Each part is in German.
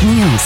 News.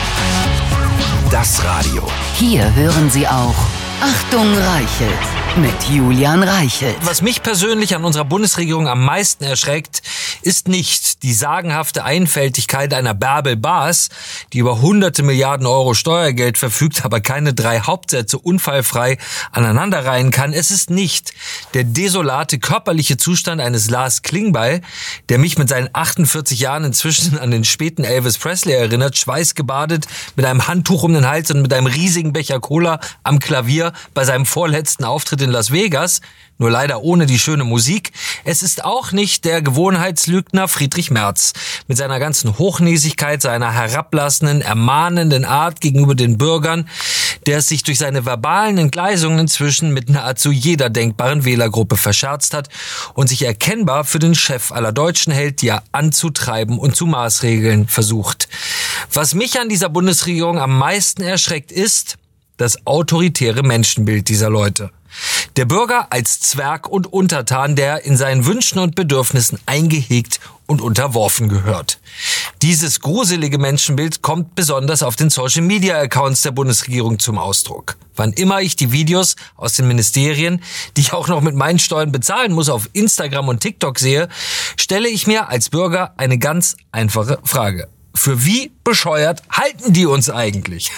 Das Radio. Hier hören Sie auch Achtung Reichelt mit Julian Reichelt. Was mich persönlich an unserer Bundesregierung am meisten erschreckt, ist nicht die sagenhafte Einfältigkeit einer Bärbel Baas, die über hunderte Milliarden Euro Steuergeld verfügt, aber keine 3 Hauptsätze unfallfrei aneinanderreihen kann. Es ist nicht der desolate körperliche Zustand eines Lars Klingbeil, der mich mit seinen 48 Jahren inzwischen an den späten Elvis Presley erinnert, schweißgebadet, mit einem Handtuch um den Hals und mit einem riesigen Becher Cola am Klavier bei seinem vorletzten Auftritt in Las Vegas, nur leider ohne die schöne Musik. Es ist auch nicht der Gewohnheitslügner Friedrich Merz mit seiner ganzen Hochnäsigkeit, seiner herablassenden, ermahnenden Art gegenüber den Bürgern, der es sich durch seine verbalen Entgleisungen inzwischen mit nahezu jeder denkbaren Wählergruppe verscherzt hat und sich erkennbar für den Chef aller Deutschen hält, die er anzutreiben und zu maßregeln versucht. Was mich an dieser Bundesregierung am meisten erschreckt, ist das autoritäre Menschenbild dieser Leute. Der Bürger als Zwerg und Untertan, der in seinen Wünschen und Bedürfnissen eingehegt und unterworfen gehört. Dieses gruselige Menschenbild kommt besonders auf den Social-Media-Accounts der Bundesregierung zum Ausdruck. Wann immer ich die Videos aus den Ministerien, die ich auch noch mit meinen Steuern bezahlen muss, auf Instagram und TikTok sehe, stelle ich mir als Bürger eine ganz einfache Frage. Für wie bescheuert halten die uns eigentlich?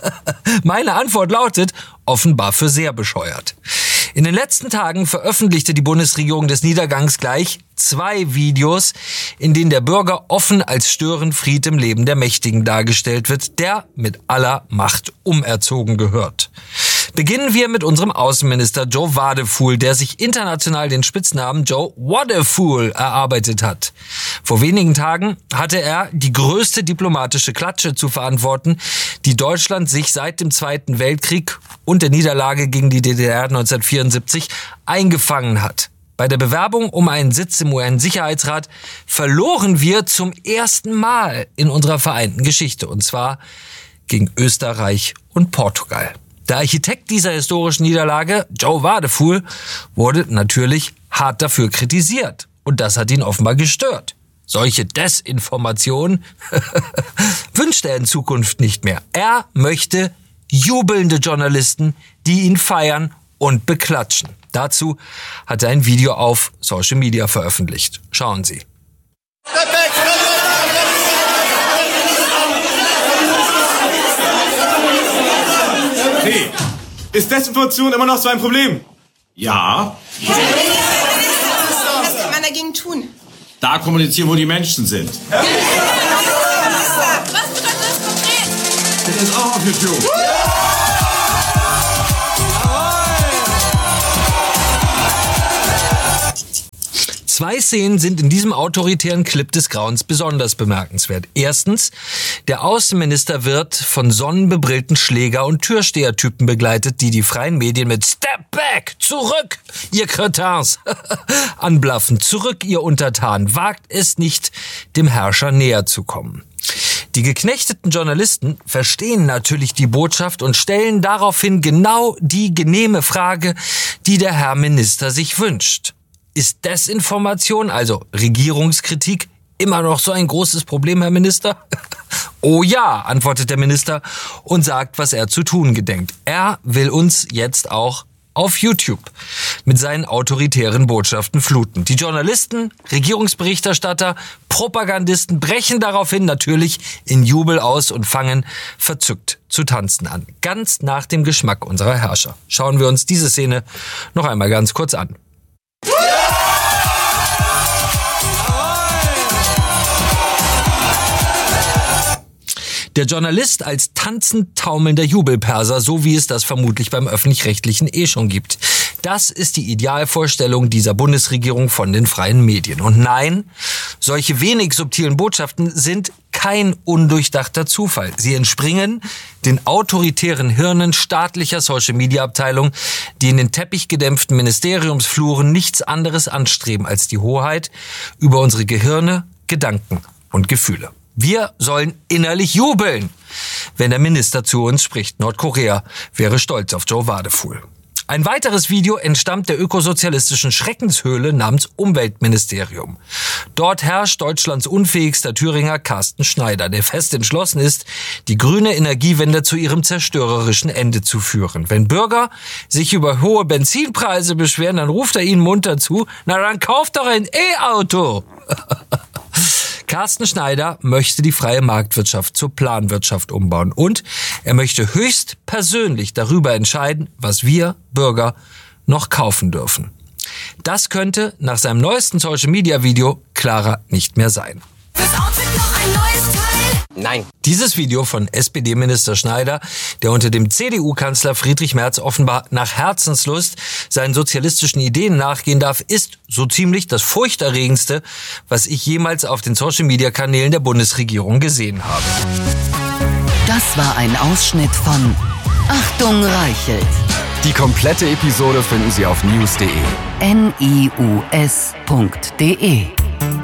Meine Antwort lautet, offenbar für sehr bescheuert. In den letzten Tagen veröffentlichte die Bundesregierung des Niedergangs gleich 2 Videos, in denen der Bürger offen als Störenfried im Leben der Mächtigen dargestellt wird, der mit aller Macht umerzogen gehört. Beginnen wir mit unserem Außenminister Joe Wadefuhl, der sich international den Spitznamen Joe Wadefool erarbeitet hat. Vor wenigen Tagen hatte er die größte diplomatische Klatsche zu verantworten, die Deutschland sich seit dem Zweiten Weltkrieg und der Niederlage gegen die DDR 1974 eingefangen hat. Bei der Bewerbung um einen Sitz im UN-Sicherheitsrat verloren wir zum ersten Mal in unserer vereinten Geschichte, und zwar gegen Österreich und Portugal. Der Architekt dieser historischen Niederlage, Joe Wadefuhl, wurde natürlich hart dafür kritisiert. Und das hat ihn offenbar gestört. Solche Desinformationen wünscht er in Zukunft nicht mehr. Er möchte jubelnde Journalisten, die ihn feiern und beklatschen. Dazu hat er ein Video auf Social Media veröffentlicht. Schauen Sie. Hey, ist Desinformation immer noch so ein Problem? Ja. Was kann man dagegen tun? Da kommunizieren, wo die Menschen sind. Was bedeutet das konkret? Das ist auch auf YouTube. 2 Szenen sind in diesem autoritären Clip des Grauens besonders bemerkenswert. Erstens, der Außenminister wird von sonnenbebrillten Schläger- und Türstehertypen begleitet, die freien Medien mit "Step back! Zurück, ihr Cretins!" anblaffen. Zurück, ihr Untertanen. Wagt es nicht, dem Herrscher näher zu kommen. Die geknechteten Journalisten verstehen natürlich die Botschaft und stellen daraufhin genau die genehme Frage, die der Herr Minister sich wünscht. Ist Desinformation, also Regierungskritik, immer noch so ein großes Problem, Herr Minister? Oh ja, antwortet der Minister und sagt, was er zu tun gedenkt. Er will uns jetzt auch auf YouTube mit seinen autoritären Botschaften fluten. Die Journalisten, Regierungsberichterstatter, Propagandisten brechen daraufhin natürlich in Jubel aus und fangen verzückt zu tanzen an. Ganz nach dem Geschmack unserer Herrscher. Schauen wir uns diese Szene noch einmal ganz kurz an. Der Journalist als tanzend taumelnder Jubelperser, so wie es das vermutlich beim Öffentlich-Rechtlichen schon gibt. Das ist die Idealvorstellung dieser Bundesregierung von den freien Medien. Und nein, solche wenig subtilen Botschaften sind kein undurchdachter Zufall. Sie entspringen den autoritären Hirnen staatlicher Social-Media-Abteilungen, die in den teppichgedämpften Ministeriumsfluren nichts anderes anstreben als die Hoheit über unsere Gehirne, Gedanken und Gefühle. Wir sollen innerlich jubeln, wenn der Minister zu uns spricht. Nordkorea wäre stolz auf Joe Wadefuhl. Ein weiteres Video entstammt der ökosozialistischen Schreckenshöhle namens Umweltministerium. Dort herrscht Deutschlands unfähigster Thüringer Carsten Schneider, der fest entschlossen ist, die grüne Energiewende zu ihrem zerstörerischen Ende zu führen. Wenn Bürger sich über hohe Benzinpreise beschweren, dann ruft er ihnen munter zu, na dann kauft doch ein E-Auto. Carsten Schneider möchte die freie Marktwirtschaft zur Planwirtschaft umbauen und er möchte höchst persönlich darüber entscheiden, was wir Bürger noch kaufen dürfen. Das könnte nach seinem neuesten Social-Media-Video klarer nicht mehr sein. Fürs Outfit noch ein neues Teil? Nein. Dieses Video von SPD-Minister Schneider, der unter dem CDU-Kanzler Friedrich Merz offenbar nach Herzenslust seinen sozialistischen Ideen nachgehen darf, ist so ziemlich das furchterregendste, was ich jemals auf den Social-Media-Kanälen der Bundesregierung gesehen habe. Das war ein Ausschnitt von Achtung Reichelt. Die komplette Episode finden Sie auf news.de. NIUS.de